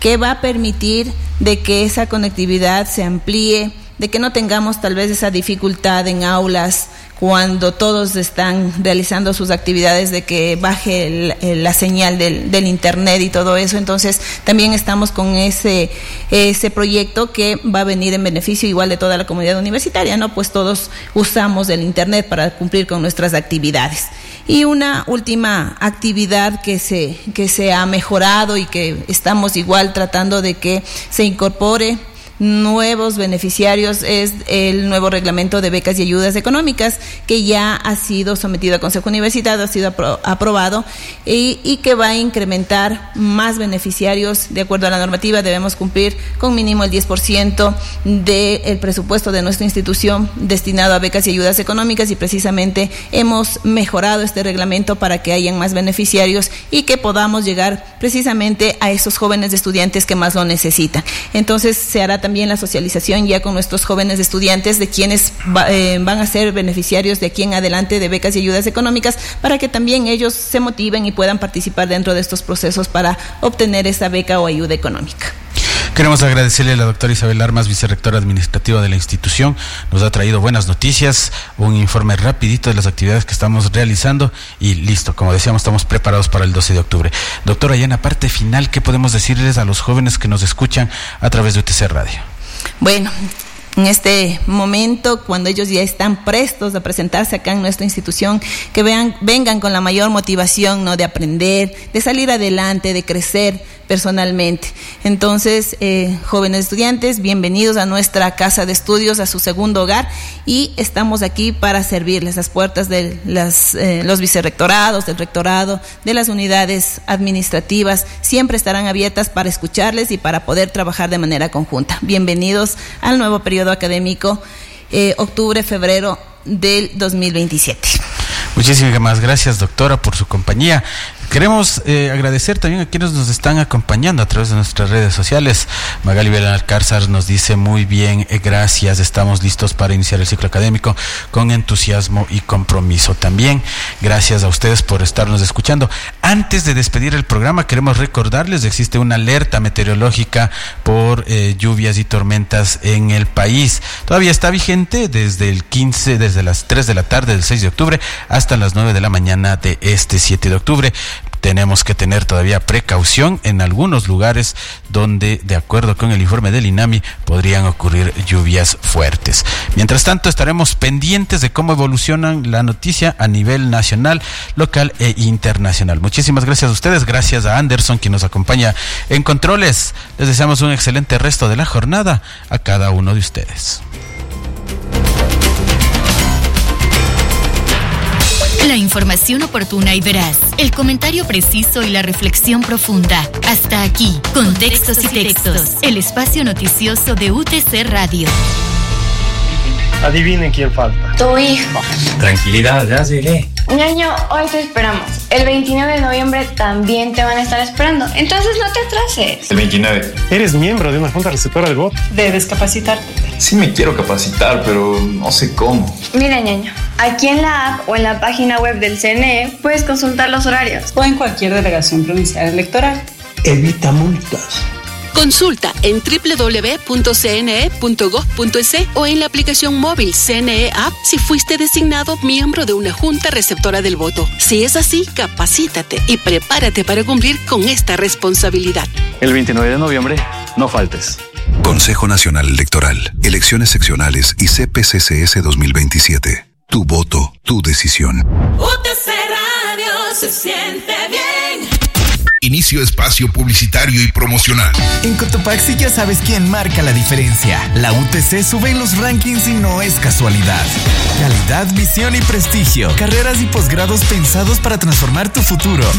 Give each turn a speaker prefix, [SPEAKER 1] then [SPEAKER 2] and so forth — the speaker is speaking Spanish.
[SPEAKER 1] que va a permitir de que esa conectividad se amplíe, de que no tengamos tal vez esa dificultad en aulas cuando todos están realizando sus actividades, de que baje la señal del internet y todo eso. Entonces también estamos con ese proyecto que va a venir en beneficio igual de toda la comunidad universitaria, ¿no? Pues todos usamos el internet para cumplir con nuestras actividades. Y una última actividad que se ha mejorado y que estamos igual tratando de que se incorpore nuevos beneficiarios es el nuevo reglamento de becas y ayudas económicas, que ya ha sido sometido al Consejo Universitario, ha sido aprobado y que va a incrementar más beneficiarios. De acuerdo a la normativa, debemos cumplir con mínimo el 10% del presupuesto de nuestra institución destinado a becas y ayudas económicas, y precisamente hemos mejorado este reglamento para que hayan más beneficiarios y que podamos llegar precisamente a esos jóvenes estudiantes que más lo necesitan. Entonces se hará también la socialización ya con nuestros jóvenes estudiantes de quienes van a ser beneficiarios de aquí en adelante de becas y ayudas económicas, para que también ellos se motiven y puedan participar dentro de estos procesos para obtener esa beca o ayuda económica.
[SPEAKER 2] Queremos agradecerle a la doctora Isabel Armas, vicerrectora administrativa de la institución. Nos ha traído buenas noticias, un informe rapidito de las actividades que estamos realizando y listo, como decíamos, estamos preparados para el 12 de octubre. Doctora, ya en la parte final, ¿qué podemos decirles a los jóvenes que nos escuchan a través de UTC Radio?
[SPEAKER 1] Bueno, en este momento, cuando ellos ya están prestos a presentarse acá en nuestra institución, que vengan con la mayor motivación, ¿no?, de aprender, de salir adelante, de crecer personalmente. Entonces, jóvenes estudiantes, bienvenidos a nuestra casa de estudios, a su segundo hogar, y estamos aquí para servirles. Las puertas de los vicerrectorados, del rectorado, de las unidades administrativas, siempre estarán abiertas para escucharles y para poder trabajar de manera conjunta. Bienvenidos al nuevo periodo académico, octubre-febrero del 2027.
[SPEAKER 2] Muchísimas gracias, doctora, por su compañía. Queremos agradecer también a quienes nos están acompañando a través de nuestras redes sociales. Magali Belalcázar nos dice: muy bien, gracias, estamos listos para iniciar el ciclo académico con entusiasmo y compromiso. También gracias a ustedes por estarnos escuchando. Antes de despedir el programa, queremos recordarles que existe una alerta meteorológica por lluvias y tormentas en el país. Todavía está vigente desde las 3 de la tarde del 6 de octubre hasta las 9 de la mañana de este 7 de octubre. Tenemos que tener todavía precaución en algunos lugares donde, de acuerdo con el informe del INAMI, podrían ocurrir lluvias fuertes. Mientras tanto, estaremos pendientes de cómo evolucionan la noticia a nivel nacional, local e internacional. Muchísimas gracias a ustedes, gracias a Anderson, quien nos acompaña en controles. Les deseamos un excelente resto de la jornada a cada uno de ustedes.
[SPEAKER 3] La información oportuna y veraz, el comentario preciso y la reflexión profunda. Hasta aquí, Contextos y Textos, el espacio noticioso de UTC Radio.
[SPEAKER 4] Adivinen quién falta.
[SPEAKER 5] Tu hijo.
[SPEAKER 4] Tranquilidad, ya llegué.
[SPEAKER 5] Ñaño, hoy te esperamos. El 29 de noviembre también te van a estar esperando. Entonces no te atrases.
[SPEAKER 4] El 29.
[SPEAKER 6] Eres miembro de una junta receptora del voto.
[SPEAKER 7] Debes capacitarte.
[SPEAKER 4] Sí me quiero capacitar, pero no sé cómo.
[SPEAKER 5] Mira, Ñaño, aquí en la app o en la página web del CNE puedes consultar los horarios.
[SPEAKER 7] O en cualquier delegación provincial electoral.
[SPEAKER 8] Evita multas.
[SPEAKER 9] Consulta en www.cne.gov.es o en la aplicación móvil CNE App si fuiste designado miembro de una junta receptora del voto. Si es así, capacítate y prepárate para cumplir con esta responsabilidad.
[SPEAKER 10] El 29 de noviembre, no faltes.
[SPEAKER 11] Consejo Nacional Electoral, Elecciones Seccionales y CPCCS 2027. Tu voto, tu decisión.
[SPEAKER 12] UTC Radio se siente bien.
[SPEAKER 13] Inicio espacio publicitario y promocional.
[SPEAKER 14] En Cotopaxi ya sabes quién marca la diferencia. La UTC sube en los rankings y no es casualidad. Calidad, visión y prestigio. Carreras y posgrados pensados para transformar tu futuro.